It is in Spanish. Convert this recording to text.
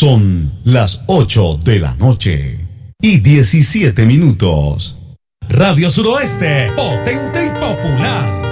Son las 8 de la noche y 17 minutos. Radio Suroeste, potente y popular.